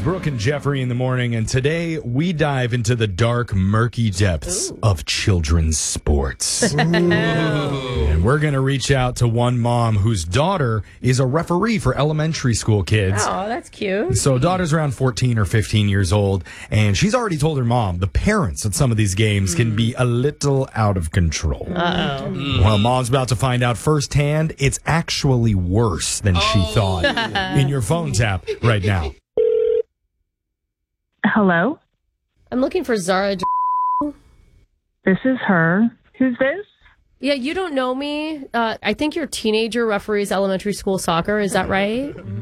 Brooke and Jeffrey in the morning, and today we dive into the dark, murky depths of children's sports. And we're going to reach out to one mom whose daughter is a referee for elementary school kids. Oh, that's cute. So daughter's around 14 or 15 years old, and she's already told her mom the parents at some of these games can be a little out of control. Uh-oh. Well, mom's about to find out firsthand it's actually worse than she thought. In your phone tap right now. Hello, I'm looking for Zara. this is her. Who's this? Yeah, you don't know me. I think your teenager referees elementary school soccer. Is that right?